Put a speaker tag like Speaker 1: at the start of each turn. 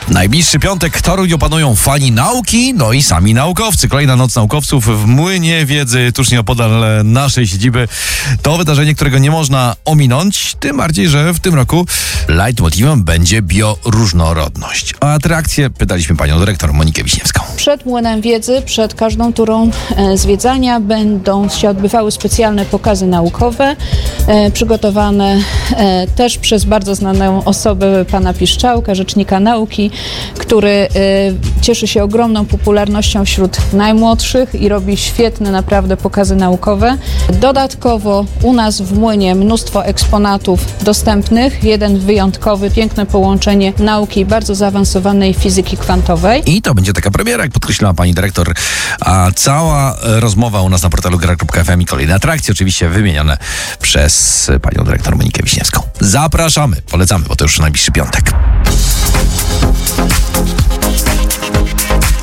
Speaker 1: Najbliższy piątek Toruń opanują fani nauki, no i sami naukowcy. Kolejna noc naukowców w Młynie Wiedzy, tuż nieopodal naszej siedziby. To wydarzenie, którego nie można ominąć, tym bardziej, że w tym roku leitmotivem będzie bioróżnorodność. O atrakcję pytaliśmy panią dyrektor Monikę Wiśniewską.
Speaker 2: Przed Młynem Wiedzy, przed każdą turą zwiedzania będą się odbywały specjalne pokazy naukowe, przygotowane też przez bardzo znaną osobę pana Piszczałka, rzecznika nauki, który cieszy się ogromną popularnością wśród najmłodszych i robi świetne naprawdę pokazy naukowe. Dodatkowo u nas w Młynie mnóstwo eksponatów dostępnych, jeden wyjątkowy, piękne połączenie nauki bardzo zaawansowanej fizyki kwantowej.
Speaker 1: I to będzie taka premiera, jak podkreślała pani dyrektor, a cała rozmowa u nas na portalu gra.fm i kolejne atrakcje oczywiście wymienione przez panią dyrektor Monikę Wiśniewską. Zapraszamy, polecamy, bo to już najbliższy piątek.